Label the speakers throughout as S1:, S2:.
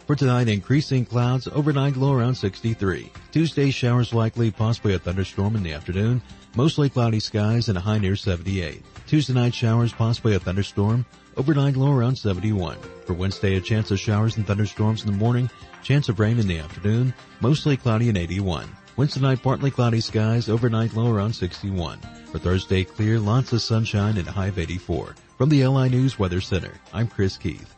S1: For tonight, increasing clouds, overnight low around 63. Tuesday, showers likely, possibly a thunderstorm in the afternoon. Mostly cloudy skies and a high near 78. Tuesday night, showers, possibly a thunderstorm. Overnight low around 71. For Wednesday, a chance of showers and thunderstorms in the morning. Chance of rain in the afternoon. Mostly cloudy and 81. Wednesday night, partly cloudy skies. Overnight low around 61. For Thursday, clear, lots of sunshine and a high of 84. From the LI News Weather Center, I'm Chris Keith.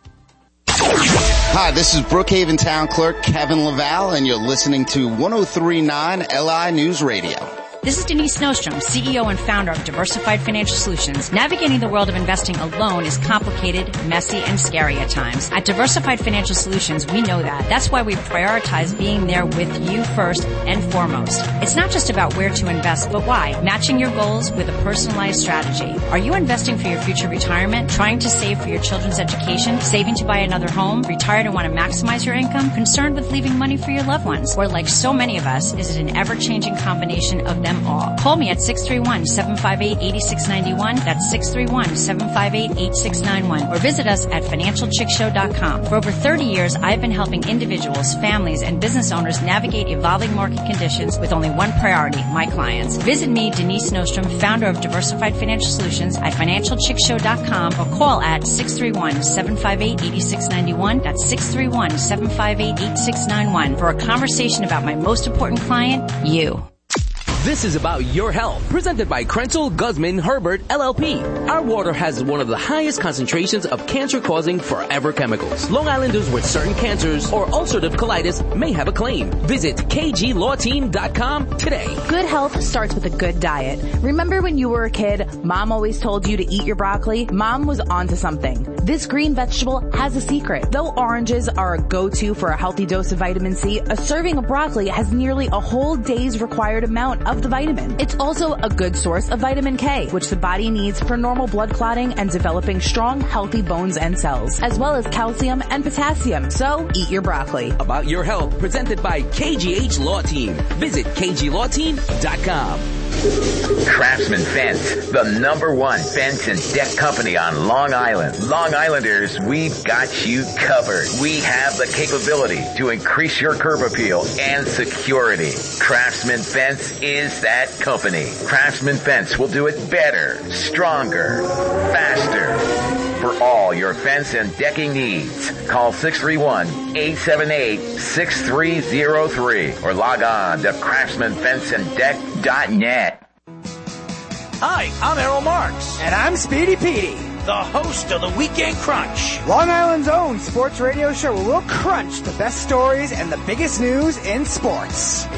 S2: Hi, this is Brookhaven Town Clerk Kevin Laval, and you're listening to 103.9 LI News Radio.
S3: This is Denise Snowstrom, CEO and founder of Diversified Financial Solutions. Navigating the world of investing alone is complicated, messy, and scary at times. At Diversified Financial Solutions, we know that. That's why we prioritize being there with you first and foremost. It's not just about where to invest, but why. Matching your goals with a personalized strategy. Are you investing for your future retirement? Trying to save for your children's education? Saving to buy another home? Retired and want to maximize your income? Concerned with leaving money for your loved ones? Or like so many of us, is it an ever-changing combination of them all? Call me at 631-758-8691. That's 631-758-8691. Or visit us at financialchickshow.com. For over 30 years, I've been helping individuals, families, and business owners navigate evolving market conditions with only one priority, my clients. Visit me, Denise Snowstrom, founder of Diversified Financial Solutions, at financialchickshow.com or call at 631-758-8691. That's 631-758-8691 for a conversation about my most important client, you.
S4: This is About Your Health, presented by Krenzel Guzman Herbert, LLP. Our water has one of the highest concentrations of cancer-causing forever chemicals. Long Islanders with certain cancers or ulcerative colitis may have a claim. Visit kglawteam.com today.
S5: Good health starts with a good diet. Remember when you were a kid, Mom always told you to eat your broccoli? Mom was onto something. This green vegetable has a secret. Though oranges are a go-to for a healthy dose of vitamin C, a serving of broccoli has nearly a whole day's required amount of the vitamin. It's also a good source of vitamin K, which the body needs for normal blood clotting and developing strong, healthy bones and cells, as well as calcium and potassium. So, eat your broccoli.
S4: About Your Health, presented by KGH Law Team. Visit kglawteam.com.
S6: Craftsman Fence, the #1 fence and deck company on Long Island. Long Islanders, we've got you covered. We have the capability to increase your curb appeal and security. Craftsman Fence is that company. Craftsman Fence will do it better, stronger, faster. For all your fence and decking needs, call 631-878-6303 or log on to craftsmanfenceanddeck.net.
S7: Hi, I'm Errol Marks.
S8: And I'm Speedy Petey,
S7: the host of the Weekend Crunch,
S8: Long Island's own sports radio show where we'll crunch the best stories and the biggest news in sports.